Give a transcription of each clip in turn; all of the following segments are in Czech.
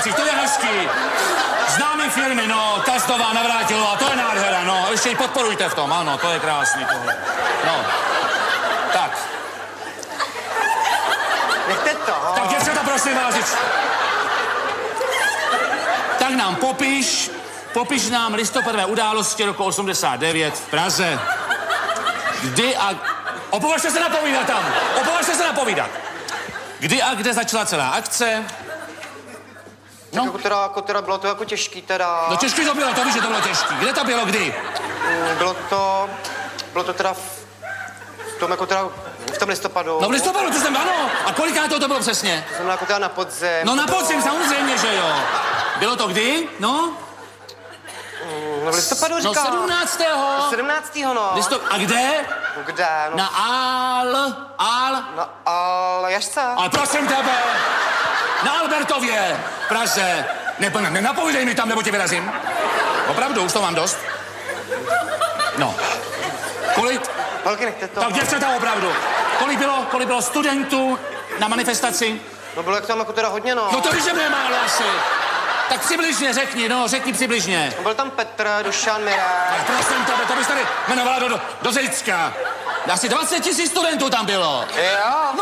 Králíček, to je hezký. Známý firmy, no, Kastová, Navrátilová, to je nádhera, no. Ještě ji podporujte v tom, ano, to je krásný tohle. No, tak. Nechte to. Tak děvčata, prosím vás, tak nám popiš nám listopadové události roku 89 v Praze. Kdy a... Opovažte se napovídat tam, Kdy a kde začala celá akce? No. Jako teda bylo to jako těžký teda. No těžký to bylo, to víš, že to bylo těžký. Kde to bylo, kdy? Bylo to teda v tom listopadu. No v listopadu, to jsem, ano. A koliká to bylo přesně? To znamená jako teda na podzim. No na podzim, samozřejmě, že jo. Bylo to kdy? No? No v listopadu říkal. No 17. 17. no. A kde? Kde? No. Na Na Aljašce. Ale prosím tebe, na Albertově, v Praze. Nenapovídej mi tam, nebo tě vyrazím. Opravdu, už to mám dost. No. Kolik? Holky, nechte to. Tak děvčata, opravdu. Kolik bylo studentů na manifestaci? No bylo jak tam jako teda hodně, no. No to víš, že mě málo asi. Tak přibližně řekni přibližně. Byl tam Petr, Dušan, Mirek. Tak prosím tebe, to bys tady jmenovala do Zejcka. Asi 20 000 studentů tam bylo. Jo. No!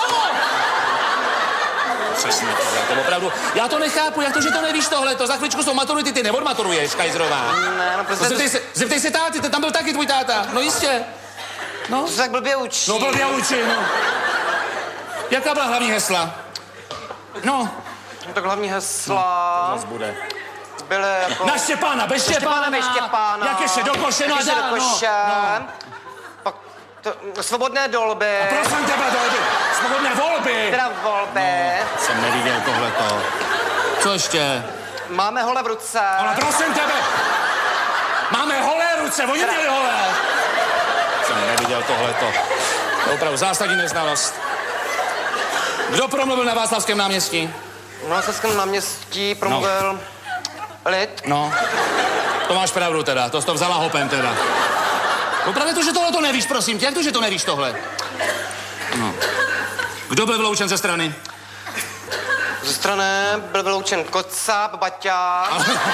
Přesně to opravdu. Já to nechápu, jak to, že to nevíš tohleto. Za chvíličku jsou maturity, ty neodmaturuješ, Kajzrová. Ne, no prostě... Zeptej se táty, tam byl taky tvůj táta. No jistě. No. To se tak blbě učí. No blbě učí, no. Jaká byla hlavní hesla? No. No tak hlavní hesla... No, to zase bude. Byly jako... Na Štěpána, bez Štěpána. Jak ještě do koše, no a dál, no. Pak svobodné dolby. A prosím tebe, dolby. Svobodné volby. Teda volby. No, jsem neviděl tohleto. Co ještě? Máme hole v ruce. Ale prosím tebe. Máme holé ruce, oni měli holé. Jsem neviděl tohleto. To je opravdu zásadní neznalost. Kdo promluvil na Václavském náměstí? Na Václavském náměstí promluvil Lid. No, to máš pravdu teda, to jsi to vzala hopem teda. Opravdu to, že tohle to nevíš, prosím tě, jak to, že to nevíš tohle? No. Kdo byl vyloučen ze strany? Ze strany byl vyloučen Kocáb, Baťa,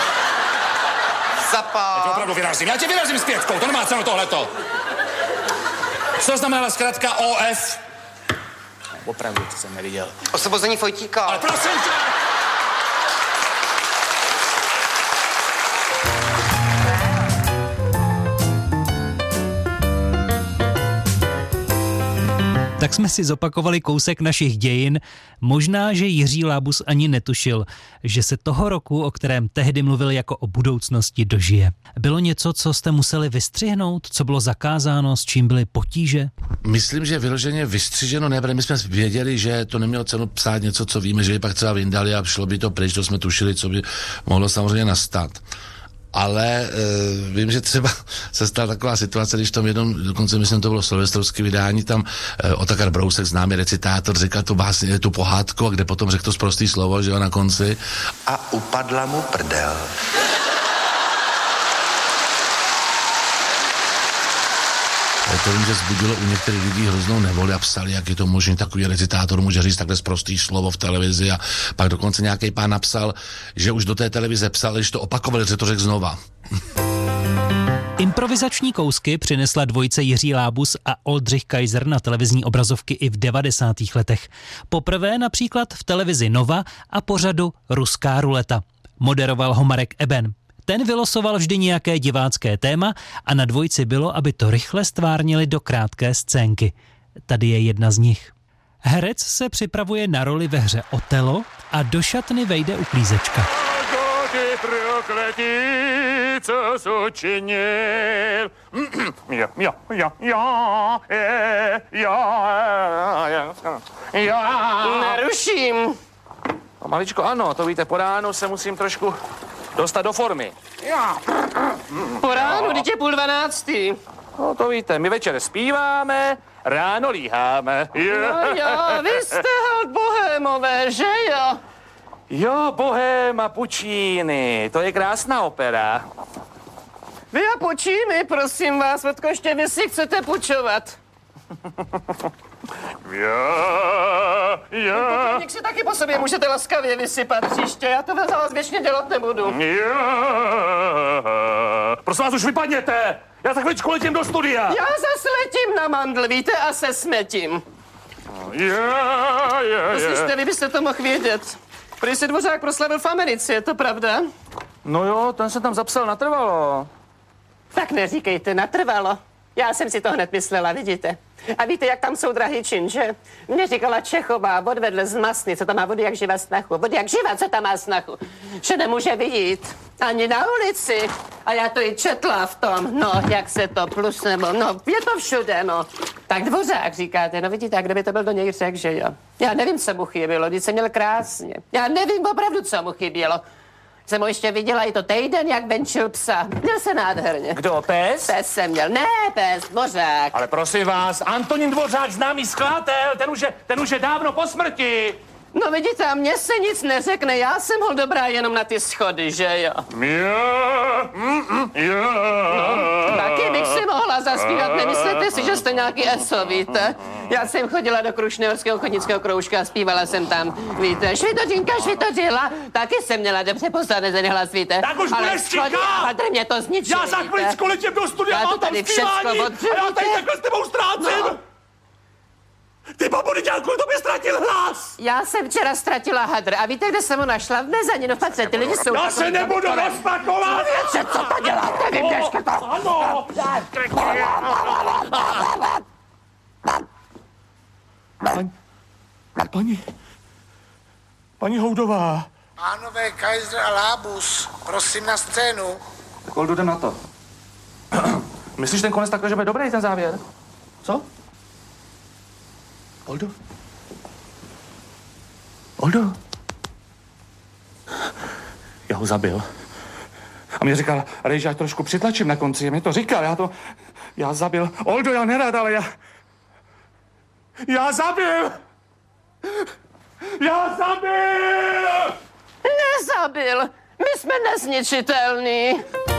Zapa. Já tě opravdu vyrazím, já tě vyrazím s pětkou, to nemá cenu tohleto. Co znamenala zkrátka OF? Opravdu, to jsem neviděl. Osvobození Fojtíka. Ale prosím tě! Tak jsme si zopakovali kousek našich dějin. Možná, že Jiří Lábus ani netušil, že se toho roku, o kterém tehdy mluvil jako o budoucnosti, dožije. Bylo něco, co jste museli vystřihnout? Co bylo zakázáno? S čím byly potíže? Myslím, že vyloženě vystřiženo nebude. My jsme věděli, že to nemělo cenu psát něco, co víme, že by pak třeba vyndali a šlo by to pryč, to jsme tušili, co by mohlo samozřejmě nastat. Ale vím, že třeba se stala taková situace, když tam jednom, dokonce myslím, to bylo silvestrovské vydání, tam Otakar Brousek, známý recitátor, říkal tu pohádku, a kde potom řekl to sprostý slovo, že jo, na konci. A upadla mu prdel. To vím, že vzbudilo u některých lidí hroznou nevoli a psali, jak je to možný, takový recitátor může říct takhle sprostý slovo v televizi, a pak dokonce nějaký pán napsal, že už do té televize psal, když to opakovali, že to řekl znova. Improvizační kousky přinesla dvojice Jiří Lábus a Oldřich Kaiser na televizní obrazovky i v 90. letech. Poprvé například v televizi Nova a pořadu Ruská ruleta. Moderoval ho Marek Eben. Ten vylosoval vždy nějaké divácké téma a na dvojici bylo, aby to rychle stvárnili do krátké scénky. Tady je jedna z nich. Herec se připravuje na roli ve hře Otelo a do šatny vejde uklízečka. Co jsi učinil? Neruším. No, maličko, ano, to víte, po ránu se musím trošku dostat do formy. Po ránu, teď je 11:30. No, to víte, my večer zpíváme, ráno líháme. No jo, vy jste hod bohémové, že jo? Jo, Bohéma Puccini, to je krásná opera. Vy a Puccini, prosím vás, odkud ještě vy si chcete půjčovat? Podnik si taky po sobě můžete laskavě vysypat příště, já to za vás věčně dělat nebudu. Prosím vás, už vypadněte! Já za chvíličku letím do studia! Já zase letím na mandl, víte, a se smetím. Slyšte, vy byste to mohl vědět. Prý se Dvořák proslavil v Americe, je to pravda? No jo, ten se tam zapsal natrvalo. Tak neříkejte, natrvalo. Já jsem si to hned myslela, vidíte. A víte, jak tam jsou drahý čin, že? Mně říkala Čechová, odvedle z Masny, co tam má vody jak živa snachu. Vody jak živa, co tam má snachu. Že nemůže vidět ani na ulici. A já to i četla v tom, no, jak se to plus nebo, no, je to všude, no. Tak Dvořák říkáte, no vidíte, a kdyby to byl do něj řek, že jo. Já nevím, co mu chybělo, když jsem měl krásně. Já nevím opravdu, co mu chybělo. Jsem ho ještě viděla i to týden, jak venčil psa. Měl se nádherně. Kdo, pes? Pes jsem měl. Ne, pes, Dvořák. Ale prosím vás, Antonín Dvořák, známý skladatel, ten už je dávno po smrti. No vidíte, a mně se nic neřekne, já jsem hol dobrá jenom na ty schody, že jo? No, taky bych si mohla zaspívat, nemyslete si, že jste nějaký eso, víte? Já jsem chodila do Krušnohorského chodnického kroužka a zpívala jsem tam, víte? Švitočinka švitořila, taky jsem měla dobře posadený hlas, víte? Tak už budeš tichá! Ale mě to zničilo, Já za chvíličku letím do studia, já to mám tam tady zpívání všecko a já tady takhle s tebou ztrácím! No. Ty babuny dělku, to by ztratil hlas! Já jsem včera ztratila hadr a víte, kde jsem ho našla? V mezaninu, v patře, ty lidi jsou... Já se nebudu rozpakovat! Co to děláte, vy běžte to! Ano! Paní Houdová. Pánové Kaiser a Lábus, prosím na scénu. Tak Oldo, jdem na to. Myslíš ten konec takhle, že bude dobrý ten závěr? Co? Oldo? Oldo? Já ho zabil. A mě říkal, Rejže, ať trošku přitlačím na konci. Mě to říkal, já zabil. Oldo, já nerad, ale já zabil! Já zabil! Nezabil! My jsme nezničitelní.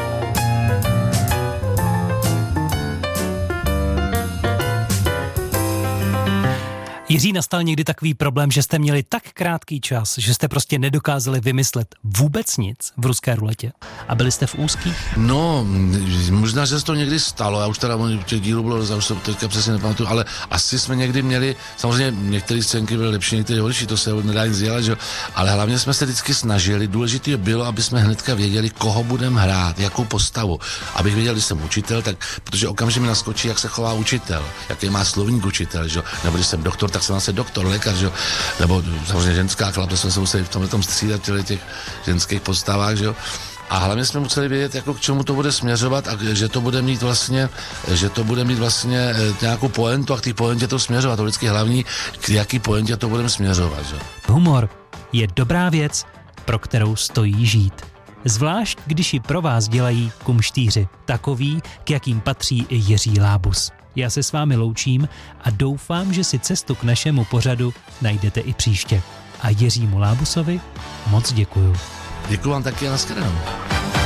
Jiří, nastal někdy takový problém, že jste měli tak krátký čas, že jste prostě nedokázali vymyslet vůbec nic v ruské ruletě a byli jste v úzkých? No, možná, že se to někdy stalo, já už teda těch dílů bylo, já už to teďka přesně nepamatuju, ale asi jsme někdy měli, samozřejmě některé scénky byly lepší, některé horší, to se nedá nic dělat, že? Ale hlavně jsme se vždycky snažili, důležité bylo, aby jsme hnedka věděli, koho budeme hrát, jakou postavu. Abych věděl, když jsem učitel, tak protože okamžitě mi naskočí, jak se chová učitel, jaký má slovník učitel, že? Nebo když jsem doktor, tak jsem asi doktor, lékař, že? Nebo samozřejmě ženská chlap, to jsme se museli v tomhle střídat těch ženských postavách, že? A hlavně jsme museli vědět, jako k čemu to bude směřovat a že to bude mít vlastně nějakou pointu a k té pointě to směřovat. To vždycky hlavní, k jaký pointě to budeme směřovat. Že? Humor je dobrá věc, pro kterou stojí žít. Zvlášť, když ji pro vás dělají kumštýři, takový, k jakým patří i Jiří Lábus. Já se s vámi loučím a doufám, že si cestu k našemu pořadu najdete i příště. A Jiřímu Lábusovi moc děkuju. Děkuju vám taky a nashledanou.